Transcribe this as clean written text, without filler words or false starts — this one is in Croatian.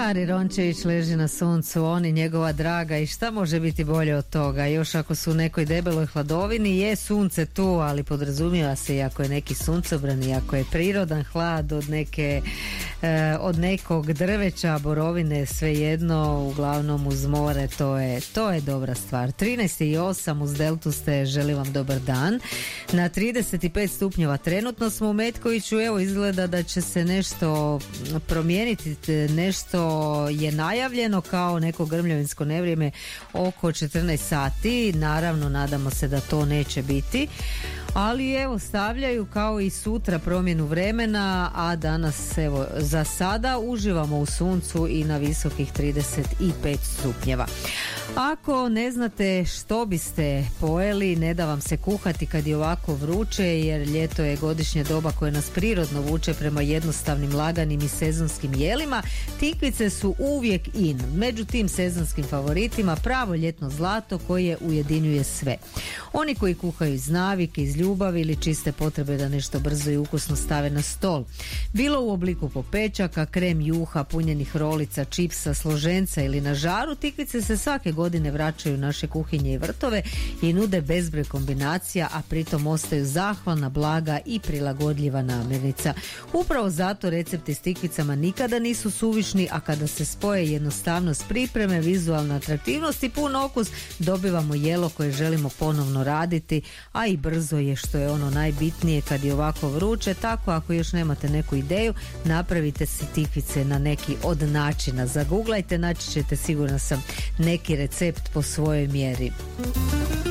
Hari Rončević leži na suncu, on i njegova draga, i šta može biti bolje od toga? Još ako su u nekoj debeloj hladovini, je sunce tu, ali podrazumijeva se i ako je neki suncobran i ako je prirodan hlad od nekog drveća, borovine, svejedno, uglavnom uz more, to je dobra stvar. 13:08 uz Deltu ste, želim vam dobar dan. Na 35 stupnjeva trenutno smo u Metkoviću, evo izgleda da će se nešto promijeniti, nešto je najavljeno kao neko grmljavinsko nevrijeme oko 14 sati, naravno nadamo se da to neće biti, ali evo stavljaju kao i sutra promjenu vremena, a danas evo za sada uživamo u suncu i na visokih 35 stupnjeva. Ako ne znate što biste pojeli, ne da vam se kuhati kad je ovako vruće, jer ljeto je godišnje doba koje nas prirodno vuče prema jednostavnim, laganim i sezonskim jelima. Tikvice su uvijek in. Među tim sezonskim favoritima pravo ljetno zlato koje ujedinjuje sve. Oni koji kuhaju iz navike, iz ljubavi ili čiste potrebe da nešto brzo i ukusno stave na stol. Bilo u obliku popečaka, krem juha, punjenih rolica, čipsa, složenca ili na žaru, tikvice se svake godine vraćaju u naše kuhinje i vrtove i nude bezbroj kombinacija, a pritom ostaju zahvalna, blaga i prilagodljiva namirnica. Upravo zato recepti s tikvicama nikada nisu suvišni, a kada se spoje jednostavnost pripreme, vizualna atraktivnost i pun okus, dobivamo jelo koje želimo ponovno raditi, a i brzo je, što je ono najbitnije kad je ovako vruće. Tako ako još nemate neku ideju, napravite si tikvice na neki od načina. Zaguglajte, naći ćete, sigurna sam, neki recept po svojoj mjeri.